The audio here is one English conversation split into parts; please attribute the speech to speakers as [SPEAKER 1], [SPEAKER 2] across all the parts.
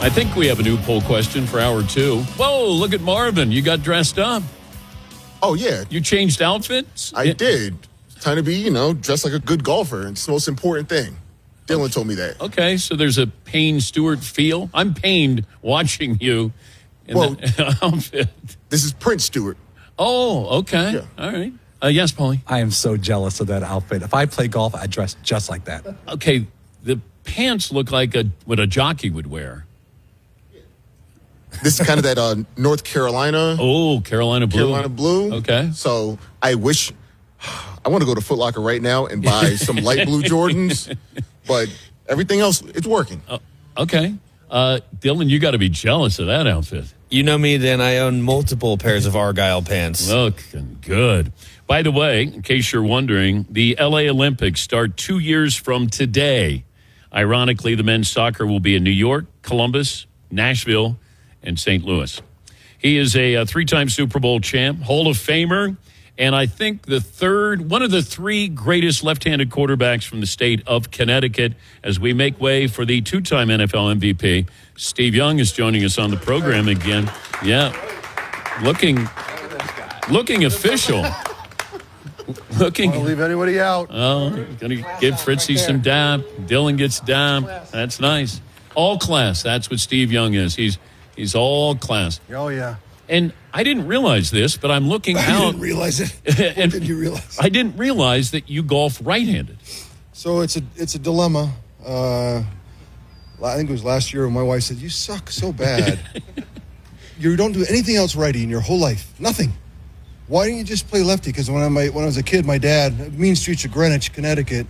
[SPEAKER 1] I think we have a new poll question for hour 2. Whoa, look at Marvin. You got dressed up.
[SPEAKER 2] Oh, yeah.
[SPEAKER 1] You changed outfits?
[SPEAKER 2] I did. Trying to be, dressed like a good golfer. It's the most important thing. Dylan told me that.
[SPEAKER 1] Okay, so there's a Payne Stewart feel. I'm pained watching you in that outfit.
[SPEAKER 2] This is Prince Stewart.
[SPEAKER 1] Oh, okay.
[SPEAKER 2] Yeah.
[SPEAKER 1] All right. Yes, Paulie.
[SPEAKER 3] I am so jealous of that outfit. If I play golf, I dress just like that.
[SPEAKER 1] Okay, the pants look like what a jockey would wear.
[SPEAKER 2] This is kind of that North Carolina.
[SPEAKER 1] Oh, Carolina blue.
[SPEAKER 2] Carolina blue.
[SPEAKER 1] Okay.
[SPEAKER 2] So I want to go to Foot Locker right now and buy some light blue Jordans, but everything else, it's working.
[SPEAKER 1] Okay. Dylan, you got to be jealous of that outfit.
[SPEAKER 4] You know me, Dan. I own multiple pairs of Argyle pants.
[SPEAKER 1] Looking good. By the way, in case you're wondering, the LA Olympics start 2 years from today. Ironically, the men's soccer will be in New York, Columbus, Nashville, and St. Louis. He is a three-time Super Bowl champ, Hall of Famer, and I think one of the three greatest left-handed quarterbacks from the state of Connecticut. As we make way for the two-time NFL MVP, Steve Young is joining us on the program again. Yeah, looking official. Looking.
[SPEAKER 5] Don't leave anybody out.
[SPEAKER 1] Oh, going to give Fritzy some dap. Dylan gets dap. That's nice. All class. That's what Steve Young is. He's all class.
[SPEAKER 5] Oh, yeah.
[SPEAKER 1] And I didn't realize this, but I'm looking out.
[SPEAKER 5] I didn't realize it. What did you realize?
[SPEAKER 1] I didn't realize that you golf right-handed.
[SPEAKER 5] So it's a dilemma. I think it was last year when my wife said, "You suck so bad. You don't do anything else righty in your whole life. Nothing. Why didn't you just play lefty?" Because when I was a kid, my dad, Mean Streets of Greenwich, Connecticut,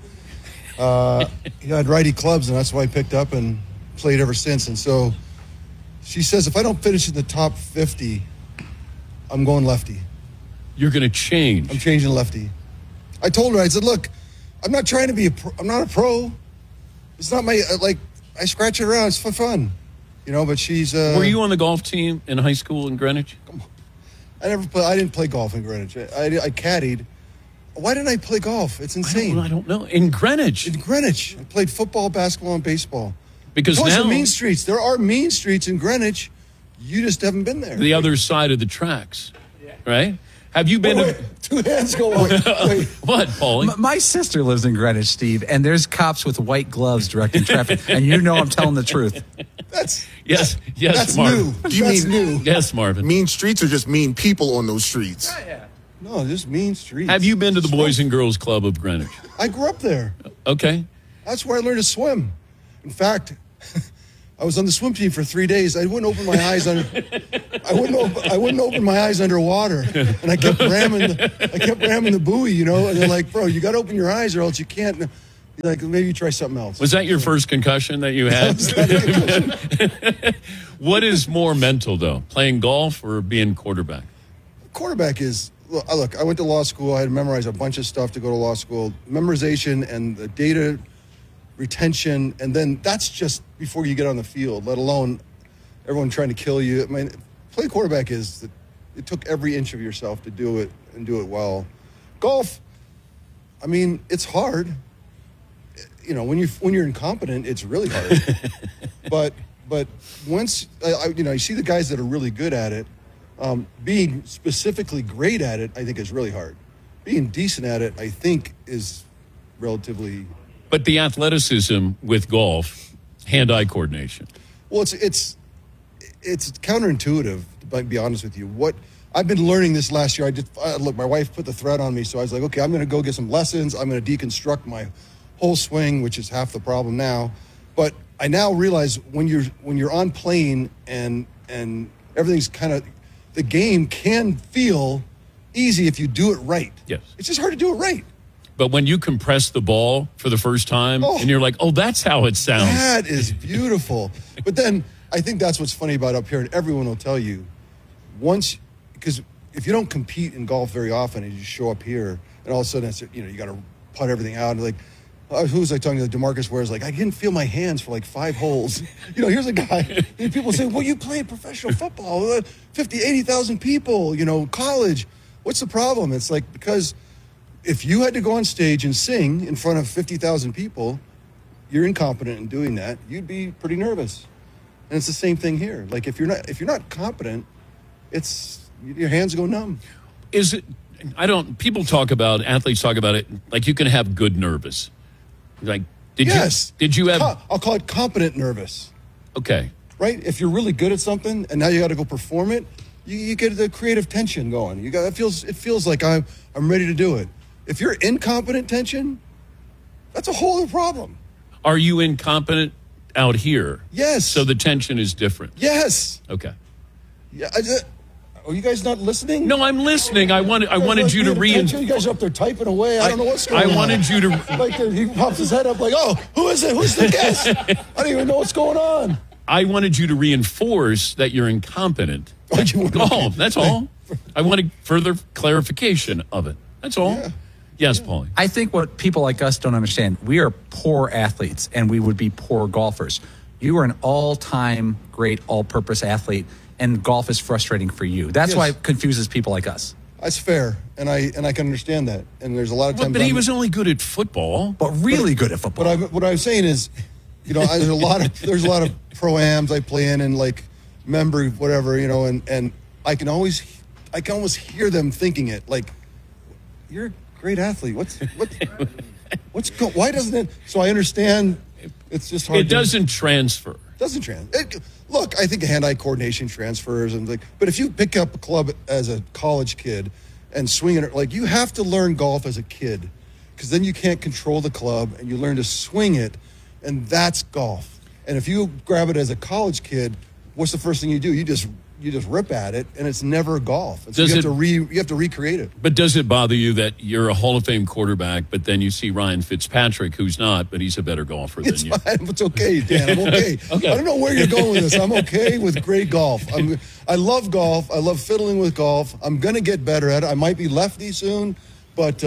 [SPEAKER 5] he had righty clubs, and that's why I picked up and played ever since. And so she says, if I don't finish in the top 50, I'm going lefty.
[SPEAKER 1] You're going to change.
[SPEAKER 5] I'm changing lefty. I told her, I said, look, I'm not trying to be I'm not a pro. It's not my, I scratch it around. It's for fun. But she's...
[SPEAKER 1] Were you on the golf team in high school in Greenwich?
[SPEAKER 5] Come on. I didn't play golf in Greenwich. I caddied. Why didn't I play golf? It's insane.
[SPEAKER 1] I don't know. In Greenwich?
[SPEAKER 5] In Greenwich. I played football, basketball, and baseball.
[SPEAKER 1] Because
[SPEAKER 5] now...
[SPEAKER 1] now...
[SPEAKER 5] mean streets. There are mean streets in Greenwich. You just haven't been there.
[SPEAKER 1] The other side of the tracks, right? Have you been...
[SPEAKER 5] Wait, two hands go wait.
[SPEAKER 1] What, Paulie?
[SPEAKER 3] My sister lives in Greenwich, Steve, and there's cops with white gloves directing traffic, and I'm telling the truth.
[SPEAKER 1] Yes,
[SPEAKER 5] that's
[SPEAKER 1] Marvin.
[SPEAKER 5] new. Do you mean new?
[SPEAKER 1] Yes, Marvin.
[SPEAKER 2] Mean streets or just mean people on those streets?
[SPEAKER 3] Yeah.
[SPEAKER 5] No, just mean streets.
[SPEAKER 1] Have you been to the Boys and Girls Club of Greenwich?
[SPEAKER 5] I grew up there.
[SPEAKER 1] Okay.
[SPEAKER 5] That's where I learned to swim. In fact, I was on the swim team for 3 days. I wouldn't open my eyes under. I wouldn't open my eyes underwater, and I kept ramming the buoy. And they're like, "Bro, you got to open your eyes, or else you can't." Like, maybe try something else.
[SPEAKER 1] Was that your first concussion that you had? What is more mental, though, playing golf or being quarterback?
[SPEAKER 5] Quarterback is. Look, I went to law school. I had to memorize a bunch of stuff to go to law school. Memorization and the data retention, and then that's just before you get on the field, let alone everyone trying to kill you. I mean, playing quarterback it took every inch of yourself to do it and do it well. Golf, I mean, it's hard. When you're incompetent, it's really hard. but once you see the guys that are really good at it, being specifically great at it, I think is really hard. Being decent at it, I think, is relatively.
[SPEAKER 1] But the athleticism with golf, hand-eye coordination.
[SPEAKER 5] Well, it's counterintuitive, to be honest with you. What I've been learning this last year, look, my wife put the thread on me, so I was like, okay, I'm going to go get some lessons. I'm going to deconstruct my whole swing, which is half the problem now. But I now realize when you're on plane and everything's kind of, the game can feel easy if you do it right.
[SPEAKER 1] Yes.
[SPEAKER 5] It's just hard to do it right.
[SPEAKER 1] But when you compress the ball for the first time and you're like, oh, that's how it sounds.
[SPEAKER 5] That is beautiful. But then I think that's what's funny about up here, and everyone will tell you, because if you don't compete in golf very often and you show up here and all of a sudden you got to putt everything out, and who was I talking to? DeMarcus Ware is like, I didn't feel my hands for 5 holes. Here's a guy. And people say, well, you played professional football, 50, 80,000 people, college. What's the problem? It's because if you had to go on stage and sing in front of 50,000 people, you're incompetent in doing that. You'd be pretty nervous. And it's the same thing here. Like if you're not competent, your hands go numb.
[SPEAKER 1] Is it? Athletes talk about it like you can have good nervous. Like, did you have?
[SPEAKER 5] I'll call it competent nervous.
[SPEAKER 1] Okay.
[SPEAKER 5] Right? If you're really good at something and now you got to go perform it, you get the creative tension going. It feels like I'm ready to do it. If you're incompetent tension, that's a whole other problem.
[SPEAKER 1] Are you incompetent out here?
[SPEAKER 5] Yes.
[SPEAKER 1] So the tension is different.
[SPEAKER 5] Yes.
[SPEAKER 1] Okay.
[SPEAKER 5] Yeah. Are you guys not listening?
[SPEAKER 1] No, I'm listening. I wanted you to
[SPEAKER 5] You guys are up there typing away. I don't know what's going on.
[SPEAKER 1] I wanted you to.
[SPEAKER 5] Like he pops his head up like, oh, who is it? Who's the guest? I don't even know what's going on.
[SPEAKER 1] I wanted you to reinforce that you're incompetent.
[SPEAKER 5] Oh,
[SPEAKER 1] that's all. I wanted further clarification of it. That's all.
[SPEAKER 5] Yeah.
[SPEAKER 1] Yes, Paulie.
[SPEAKER 3] I think what people like us don't understand, we are poor athletes and we would be poor golfers. You are an all-time great all-purpose athlete, and golf is frustrating for you. That's why it confuses people like us.
[SPEAKER 5] That's fair, and I can understand that. And there's a lot of times.
[SPEAKER 1] But he was only good at football.
[SPEAKER 3] But really good at football.
[SPEAKER 5] What I was saying is, there's a lot of pro-ams I play in and like member whatever, and I can almost hear them thinking it like, you're a great athlete. Why doesn't it? So I understand. It's just hard.
[SPEAKER 1] It doesn't transfer.
[SPEAKER 5] Doesn't transfer. Look, I think hand-eye coordination transfers but if you pick up a club as a college kid and swing it, like you have to learn golf as a kid, because then you can't control the club and you learn to swing it, and that's golf. And if you grab it as a college kid, what's the first thing you do? You just rip at it, and it's never golf. And so you have to recreate it.
[SPEAKER 1] But does it bother you that you're a Hall of Fame quarterback, but then you see Ryan Fitzpatrick, who's not, but he's a better golfer than you?
[SPEAKER 5] It's okay, Dan. I'm okay.
[SPEAKER 1] Okay.
[SPEAKER 5] I don't know where you're going with this. I'm okay with great golf. I love golf. I love fiddling with golf. I'm going to get better at it. I might be lefty soon, but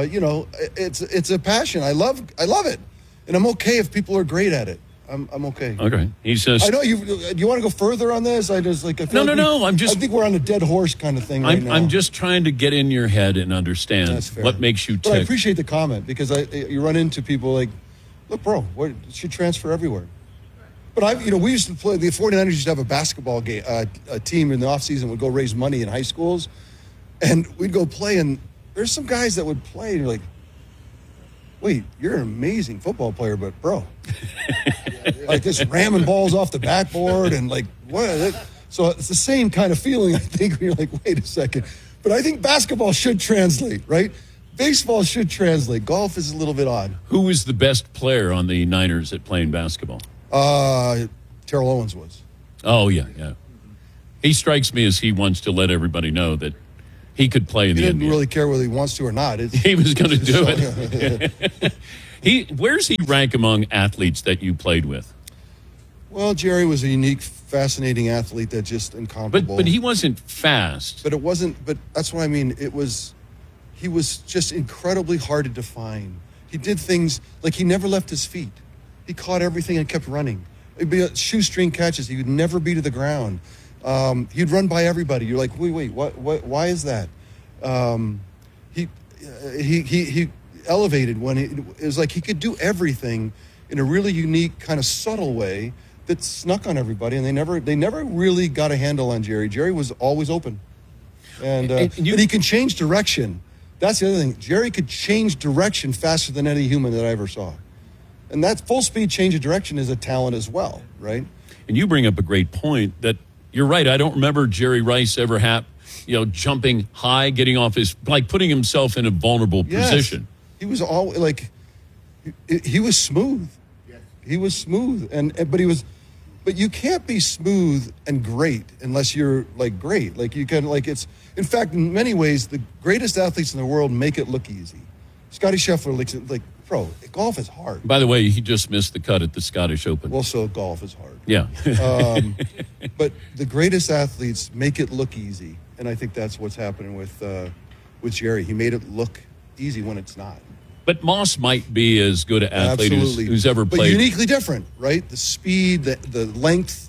[SPEAKER 5] it's a passion. I love it, and I'm okay if people are great at it. I'm okay.
[SPEAKER 1] Okay. He says.
[SPEAKER 5] I know you. Do you want to go further on this? I just like.
[SPEAKER 1] No. I
[SPEAKER 5] think we're on a dead horse kind of thing right now.
[SPEAKER 1] I'm just trying to get in your head and understand what makes you tick.
[SPEAKER 5] But I appreciate the comment, because you run into people like, look, bro, it should transfer everywhere. But we used to play. The 49ers used to have a basketball game. A team in the off season would go raise money in high schools, and we'd go play. And there's some guys that would play, and you're like, wait, you're an amazing football player, but bro, like this ramming balls off the backboard and like what? So it's the same kind of feeling, I think, when you're like, wait a second. But I think basketball should translate, right? Baseball should translate. Golf is a little bit odd.
[SPEAKER 1] Who was the best player on the Niners at playing basketball?
[SPEAKER 5] Terrell Owens was.
[SPEAKER 1] Oh, yeah. He strikes me as he wants to let everybody know that he could play in the NBA.
[SPEAKER 5] He didn't really care whether he wants to or not.
[SPEAKER 1] He was going to do it. Where's he rank among athletes that you played with?
[SPEAKER 5] Well, Jerry was a unique, fascinating athlete that just incomparable.
[SPEAKER 1] But he wasn't fast.
[SPEAKER 5] But it wasn't. But that's what I mean. He was just incredibly hard to define. He did things like he never left his feet. He caught everything and kept running. It'd be shoestring catches. He would never be to the ground. He'd run by everybody. You're like, wait, what? Why is that? He elevated when it was like he could do everything in a really unique, kind of subtle way that snuck on everybody, and they never really got a handle on Jerry. Jerry was always open, and he can change direction. That's the other thing. Jerry could change direction faster than any human that I ever saw, and that full speed change of direction is a talent as well, right?
[SPEAKER 1] And you bring up a great point that. You're right. I don't remember Jerry Rice ever jumping high, getting off putting himself in a vulnerable position.
[SPEAKER 5] He was he was smooth. Yes. He was smooth, but you can't be smooth and great unless you're like great. Like you can, like it's. In fact, in many ways, the greatest athletes in the world make it look easy. Scotty Scheffler, like, bro, golf is hard.
[SPEAKER 1] By the way, he just missed the cut at the Scottish Open.
[SPEAKER 5] Well, so golf is hard.
[SPEAKER 1] Yeah.
[SPEAKER 5] But the greatest athletes make it look easy, and I think that's what's happening with Jerry. He made it look easy when it's not.
[SPEAKER 1] But Moss might be as good an athlete who's ever played.
[SPEAKER 5] But uniquely different, right? The speed, the length.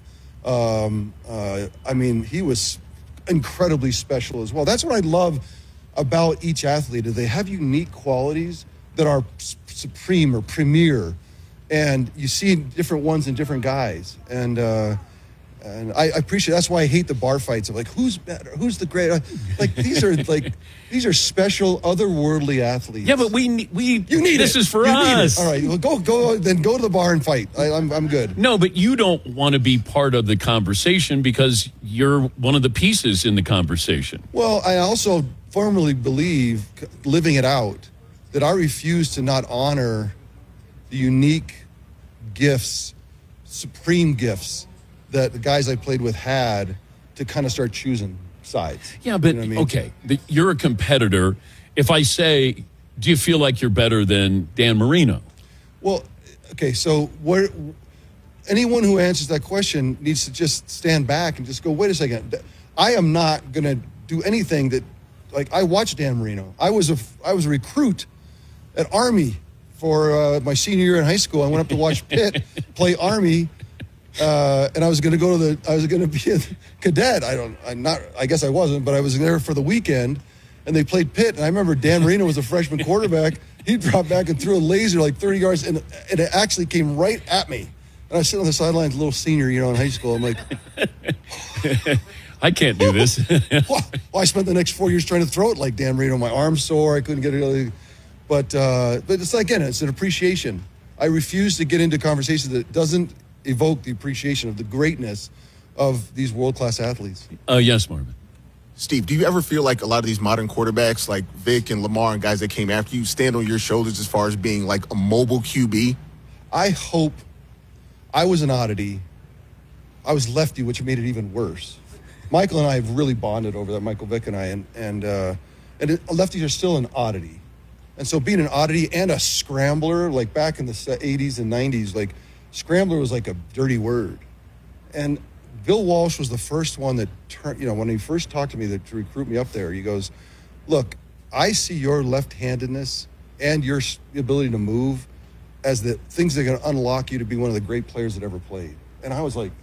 [SPEAKER 5] He was incredibly special as well. That's what I love about each athlete. Is they have unique qualities that are supreme or premier, and you see different ones in different guys. And And I appreciate. That's why I hate the bar fights of like who's better, who's the great. Like these are special, otherworldly athletes.
[SPEAKER 1] Yeah, but you need this
[SPEAKER 5] it.
[SPEAKER 1] is for
[SPEAKER 5] You need
[SPEAKER 1] us.
[SPEAKER 5] it. All right, well, go to the bar and fight. I'm good.
[SPEAKER 1] No, but you don't want to be part of the conversation because you're one of the pieces in the conversation.
[SPEAKER 5] Well, I also firmly believe, living it out, that I refuse to not honor the unique gifts, supreme gifts that the guys I played with had to kind of start choosing sides.
[SPEAKER 1] Yeah, but
[SPEAKER 5] You know what I mean?
[SPEAKER 1] okay, you're a competitor. If I say, do you feel like you're better than Dan Marino?
[SPEAKER 5] Well, okay, so anyone who answers that question needs to just stand back and just go, wait a second. I am not going to do anything that, like, I watched Dan Marino. I was a recruit at Army for my senior year in high school. I went up to watch Pitt play Army, and I was going to be a cadet. I guess I wasn't, but I was there for the weekend, and they played Pitt. And I remember Dan Marino was a freshman quarterback. He dropped back and threw a laser like 30 yards, and it actually came right at me. And I was sitting on the sidelines, a little senior, in high school. I'm like,
[SPEAKER 1] I can't do this.
[SPEAKER 5] well, I spent the next 4 years trying to throw it like Dan Marino. My arm's sore. I couldn't get it. But it's again, it's an appreciation. I refuse to get into conversations that doesn't evoke the appreciation of the greatness of these world-class athletes.
[SPEAKER 1] Yes, Marvin.
[SPEAKER 2] Steve, do you ever feel like a lot of these modern quarterbacks like Vic and Lamar and guys that came after you stand on your shoulders as far as being like a mobile QB?
[SPEAKER 5] I hope I was an oddity. I was lefty, which made it even worse. Michael and I have really bonded over that, Michael Vick and I, and lefties are still an oddity. And so being an oddity and a scrambler, like back in the 80s and 90s, like scrambler was like a dirty word. And Bill Walsh was the first one that turned, when he first talked to me to recruit me up there, he goes, look, I see your left-handedness and your ability to move as the things that are going to unlock you to be one of the great players that ever played. And I was like,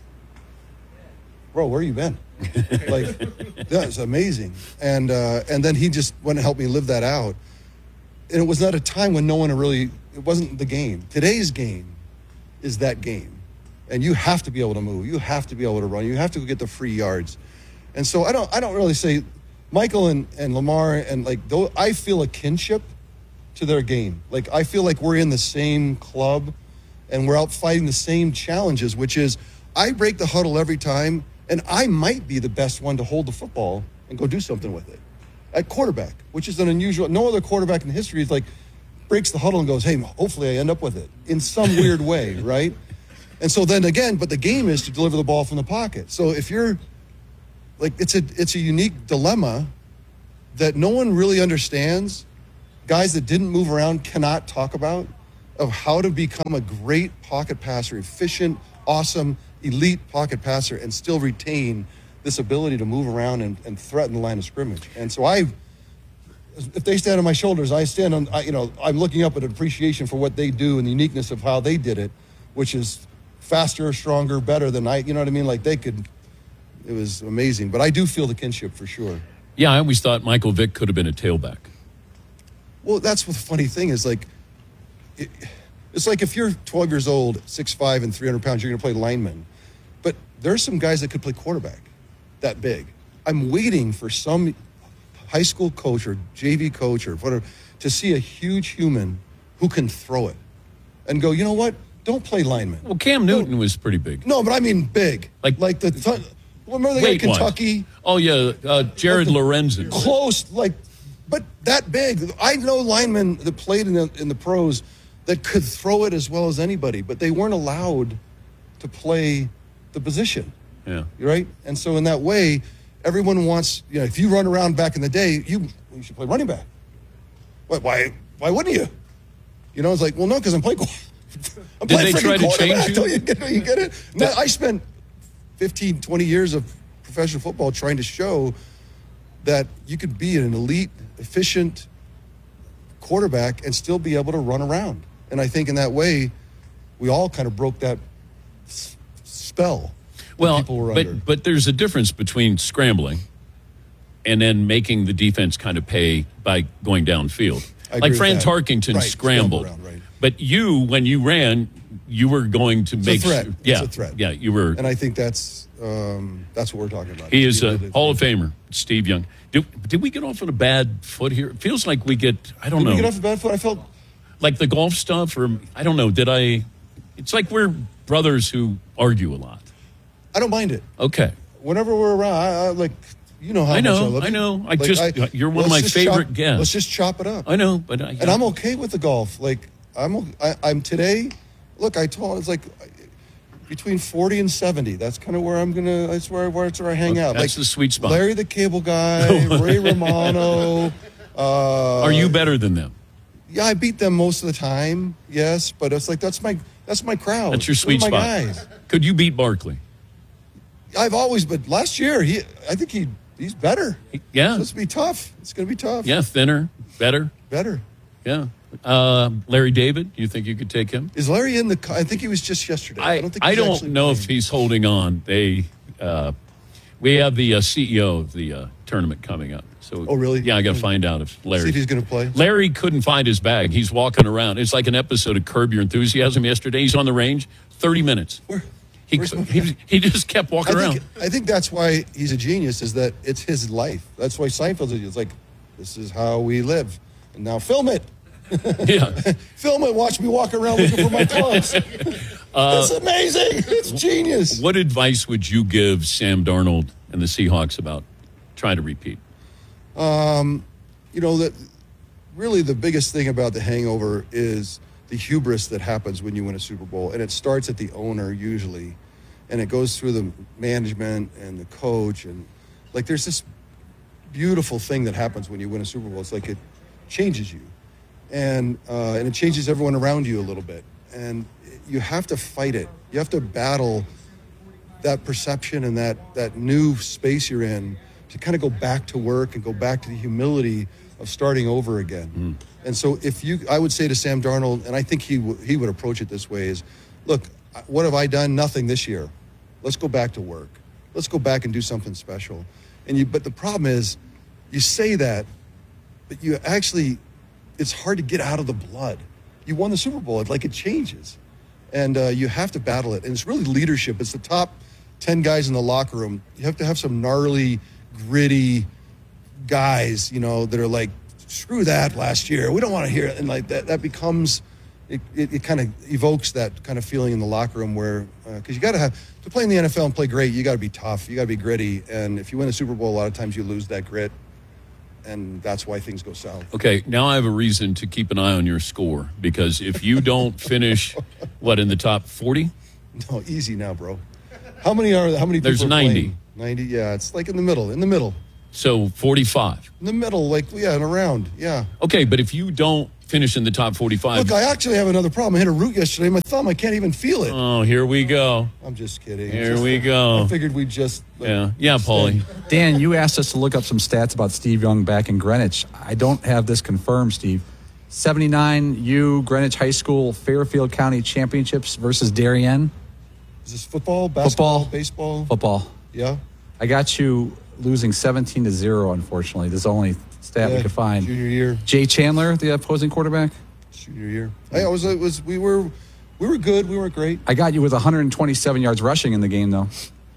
[SPEAKER 5] bro, where you been? Like, that's amazing. And then he just went and helped me live that out. And it was not a time when it wasn't the game. Today's game is that game. And you have to be able to move. You have to be able to run. You have to get the free yards. And so I don't really say Michael and Lamar and I feel a kinship to their game. Like, I feel like we're in the same club and we're out fighting the same challenges, which is I break the huddle every time, and I might be the best one to hold the football and go do something with it. At quarterback, which is an unusual, no other quarterback in history is like breaks the huddle and goes, hey, hopefully I end up with it in some weird way, right? And so then again, but the game is to deliver the ball from the pocket. So if you're like, it's a unique dilemma that no one really understands. Guys that didn't move around cannot talk about, of how to become a great pocket passer, efficient, awesome, elite pocket passer, and still retain this ability to move around and threaten the line of scrimmage. And so if they stand on my shoulders, I stand on, I'm looking up at appreciation for what they do and the uniqueness of how they did it, which is faster, stronger, better than you know what I mean? Like it was amazing. But I do feel the kinship for sure.
[SPEAKER 1] Yeah, I always thought Michael Vick could have been a tailback.
[SPEAKER 5] Well, that's what the funny thing is. Like, it's like if you're 12 years old, 6'5", and 300 pounds, you're going to play lineman. But there's some guys that could play quarterback that big. I'm waiting for some high school coach or JV coach or whatever to see a huge human who can throw it and go, you know what? Don't play lineman.
[SPEAKER 1] Well, Cam Newton was pretty big.
[SPEAKER 5] No, but I mean big. Like the remember they had Kentucky?
[SPEAKER 1] Oh, yeah, Jared Lorenzen.
[SPEAKER 5] Close, but that big. I know linemen that played in the pros that could throw it as well as anybody, but they weren't allowed to play the position.
[SPEAKER 1] Yeah.
[SPEAKER 5] Right? And so in that way, everyone wants, if you run around back in the day, you should play running back. Why wouldn't you? It's like, well, no, because I'm playing.
[SPEAKER 1] Did they try to change you?
[SPEAKER 5] You get it? Now, I spent 15, 20 years of professional football trying to show that you could be an elite, efficient quarterback and still be able to run around. And I think in that way, we all kind of broke that spell.
[SPEAKER 1] Well,
[SPEAKER 5] people were under.
[SPEAKER 1] but there's a difference between scrambling and then making the defense kind of pay by going downfield. Like Fran Tarkington scrambled.
[SPEAKER 5] Around, right.
[SPEAKER 1] But when you ran, you were going to make
[SPEAKER 5] a threat.
[SPEAKER 1] sure-
[SPEAKER 5] It's a threat.
[SPEAKER 1] Yeah, you were.
[SPEAKER 5] And I think that's what we're talking about.
[SPEAKER 1] He is
[SPEAKER 5] The
[SPEAKER 1] a
[SPEAKER 5] ability-
[SPEAKER 1] Hall of Famer, Steve Young. Did we get off on a bad foot here? It feels like we get, I don't
[SPEAKER 5] Did
[SPEAKER 1] know,
[SPEAKER 5] we get off the bad foot? I felt
[SPEAKER 1] like the golf stuff, or I don't know, it's like we're brothers who argue a lot.
[SPEAKER 5] I don't mind it.
[SPEAKER 1] Okay.
[SPEAKER 5] Whenever we're around, I like, you know how
[SPEAKER 1] I know,
[SPEAKER 5] much I love
[SPEAKER 1] I
[SPEAKER 5] you.
[SPEAKER 1] know. You're one of
[SPEAKER 5] let's
[SPEAKER 1] my
[SPEAKER 5] just
[SPEAKER 1] favorite
[SPEAKER 5] chop-
[SPEAKER 1] guests.
[SPEAKER 5] Let's just chop it up.
[SPEAKER 1] I know, but
[SPEAKER 5] And I'm okay with the golf. Like, I'm today, look, I told, it's like between 40 and 70. That's kind of where that's where I hang out.
[SPEAKER 1] That's
[SPEAKER 5] like
[SPEAKER 1] the sweet spot.
[SPEAKER 5] Larry the Cable Guy, Ray Romano.
[SPEAKER 1] Are you better than them?
[SPEAKER 5] Yeah, I beat them most of the time. Yes, but it's like that's my crowd.
[SPEAKER 1] That's your sweet
[SPEAKER 5] Those are
[SPEAKER 1] spot.
[SPEAKER 5] my guys.
[SPEAKER 1] Could you beat Barkley?
[SPEAKER 5] I've always, but last year I think he's better.
[SPEAKER 1] Yeah.
[SPEAKER 5] So it's gonna be tough. It's gonna be tough.
[SPEAKER 1] Yeah, thinner, better.
[SPEAKER 5] Better.
[SPEAKER 1] Yeah. Larry David, you think you could take him?
[SPEAKER 5] Is Larry in the? I think he was just yesterday. I don't think.
[SPEAKER 1] I
[SPEAKER 5] he's
[SPEAKER 1] don't
[SPEAKER 5] actually
[SPEAKER 1] know if
[SPEAKER 5] playing.
[SPEAKER 1] he's holding on. We have the CEO of the tournament coming up. So,
[SPEAKER 5] Oh, really?
[SPEAKER 1] Yeah, I got to find out if Larry.
[SPEAKER 5] See if he's going to play.
[SPEAKER 1] Larry couldn't find his bag. He's walking around. It's like an episode of Curb Your Enthusiasm yesterday. He's on the range, 30 minutes.
[SPEAKER 5] Where's my bag?
[SPEAKER 1] He just kept walking around.
[SPEAKER 5] I think that's why he's a genius. Is that it's his life. That's why Seinfeld's. It's like this is how we live. And now film it.
[SPEAKER 1] Yeah.
[SPEAKER 5] Film it. Watch me walk around looking for my clubs. It's amazing. It's genius.
[SPEAKER 1] What advice would you give Sam Darnold and the Seahawks about trying to repeat?
[SPEAKER 5] You know, that really the biggest thing about the hangover is the hubris that happens when you win a Super Bowl. And it starts at the owner usually. And it goes through the management and the coach. And like there's this beautiful thing that happens when you win a Super Bowl. It's like it changes you. And it changes everyone around you a little bit. And you have to fight it. You have to battle that perception and that new space you're in to kind of go back to work and go back to the humility of starting over again. And so I would say to Sam Darnold, and I think he would approach it this way is, look, what have I done? Nothing this year. Let's go back to work. Let's go back and do something special. But the problem is you say that, but you actually, it's hard to get out of the blood. You won the Super Bowl. It changes. And you have to battle it. And it's really leadership. It's the top 10 guys in the locker room. You have to have some gnarly, gritty guys, that are like, screw that last year. We don't want to hear it. And like that becomes, it kind of evokes that kind of feeling in the locker room where, because you got to play in the NFL and play great, you got to be tough. You got to be gritty. And if you win a Super Bowl, a lot of times you lose that grit. And that's why things go south.
[SPEAKER 1] Okay, now I have a reason to keep an eye on your score because if you don't finish, in the top 40?
[SPEAKER 5] No, easy now, bro. How many people
[SPEAKER 1] There's
[SPEAKER 5] are
[SPEAKER 1] 90.
[SPEAKER 5] playing? 90, yeah. It's like in the middle.
[SPEAKER 1] So 45.
[SPEAKER 5] In the middle, and around, yeah.
[SPEAKER 1] Okay, but if you don't finish in the top 45.
[SPEAKER 5] Look, I actually have another problem. I hit a root yesterday. My thumb, I can't even feel it.
[SPEAKER 1] Oh, here we go.
[SPEAKER 5] I'm just kidding.
[SPEAKER 1] Here we go.
[SPEAKER 5] I figured we'd just...
[SPEAKER 1] Yeah, Paulie.
[SPEAKER 3] Dan, you asked us to look up some stats about Steve Young back in Greenwich. I don't have this confirmed, Steve. 79 U Greenwich High School Fairfield County Championships versus Darien.
[SPEAKER 5] Is this football, basketball,
[SPEAKER 3] Football.
[SPEAKER 5] baseball?
[SPEAKER 3] Football.
[SPEAKER 5] Yeah.
[SPEAKER 3] I got you losing 17-0, unfortunately. This is the only stat we could find.
[SPEAKER 5] Junior year.
[SPEAKER 3] Jay Chandler, the opposing quarterback.
[SPEAKER 5] Junior year. We were good. We weren't great.
[SPEAKER 3] I got you with 127 yards rushing in the game, though.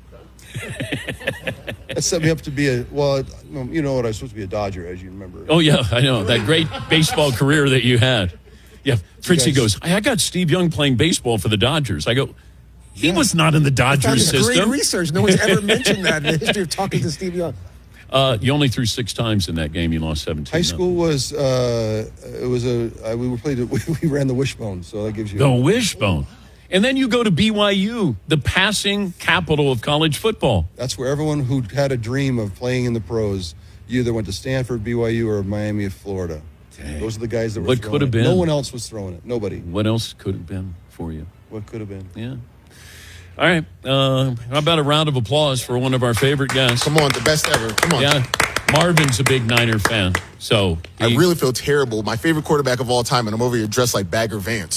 [SPEAKER 5] That set me up to be you know what, I was supposed to be a Dodger, as you remember.
[SPEAKER 1] Oh, yeah, I know. That great baseball career that you had. Yeah, Fritzy goes, I got Steve Young playing baseball for the Dodgers. I go, he was not in the Dodgers
[SPEAKER 6] That's great
[SPEAKER 1] system.
[SPEAKER 6] research. No one's ever mentioned that in the history of talking to Steve Young.
[SPEAKER 1] You only threw 6 times in that game. You lost 17.
[SPEAKER 5] High school was we ran the wishbone, so that gives you
[SPEAKER 1] The wishbone. And then you go to BYU, the passing capital of college football.
[SPEAKER 5] That's where everyone who had a dream of playing in the pros, you either went to Stanford, BYU, or Miami of Florida.
[SPEAKER 1] Dang.
[SPEAKER 5] Those are the guys that were
[SPEAKER 1] What
[SPEAKER 5] throwing
[SPEAKER 1] could have
[SPEAKER 5] it.
[SPEAKER 1] been?
[SPEAKER 5] No one else was throwing it. Nobody.
[SPEAKER 1] What else could have been for you?
[SPEAKER 5] What could have been?
[SPEAKER 1] Yeah. All right. How about a round of applause for one of our favorite guests?
[SPEAKER 2] Come on, the best ever. Come on.
[SPEAKER 1] Yeah. Marvin's a big Niner fan. So
[SPEAKER 2] I really feel terrible. My favorite quarterback of all time, and I'm over here dressed like Bagger Vance.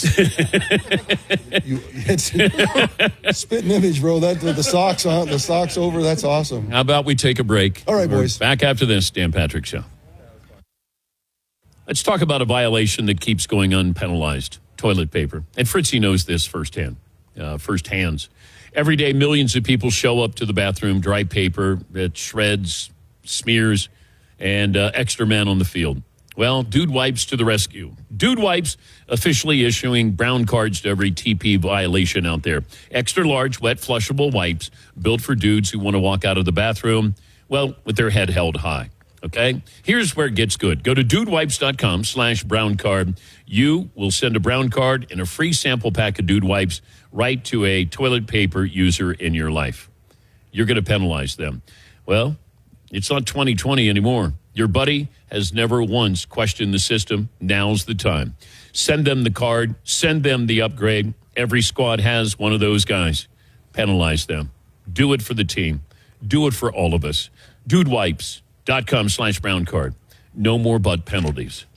[SPEAKER 5] It's spitting image, bro. The socks on, the socks over. That's awesome.
[SPEAKER 1] How about we take a break?
[SPEAKER 5] All right,
[SPEAKER 1] We're
[SPEAKER 5] boys.
[SPEAKER 1] Back after this, Dan Patrick Show. Let's talk about a violation that keeps going unpenalized. toilet paper. And Fritzy knows this firsthand. Every day, millions of people show up to the bathroom, dry paper that shreds, smears, and extra men on the field. Well, Dude Wipes to the rescue. Dude Wipes officially issuing brown cards to every TP violation out there. Extra large, wet, flushable wipes built for dudes who want to walk out of the bathroom, well, with their head held high. Okay? Here's where it gets good. Go to dudewipes.com/brown card. You will send a brown card and a free sample pack of Dude Wipes right to a toilet paper user in your life. You're going to penalize them. Well, it's not 2020 anymore. Your buddy has never once questioned the system. Now's the time. Send them the card. Send them the upgrade. Every squad has one of those guys. Penalize them. Do it for the team. Do it for all of us. Dudewipes.com/brown card. No more butt penalties.